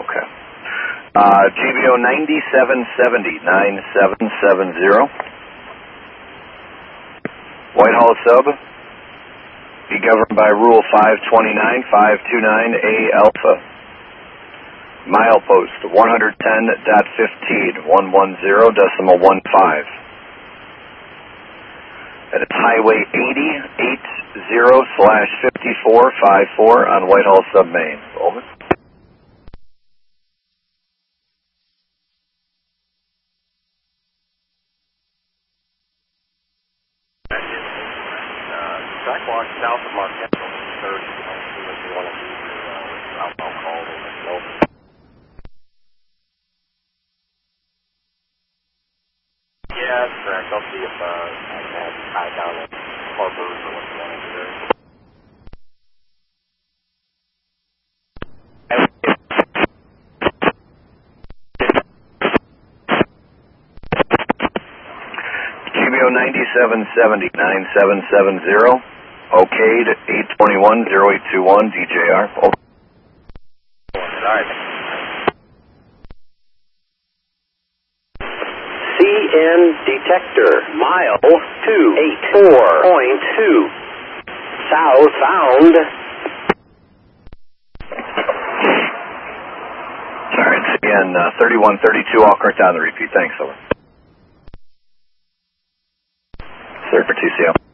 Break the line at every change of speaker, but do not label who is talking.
Okay. GBO 9770, 9770. Whitehall sub. Be governed by Rule 529, 529A Alpha. Milepost 110.15, 110.15. That is Highway 80/5454 on Whitehall Sub Main. Over.
Sidewalk south of Marquette, 30. Unless you want to do your outbound call over. Yeah, that's correct. I'll see if I can have you tie down at Harper's or what you want to do there.
GBO 9770, 9770. Okayed 821-0821 DJR. Over.
Alright.
CN detector, mile 284.2. Southbound.
Alright, again, 3132, all correct on the repeat. Thanks, over. Sir, for TCL.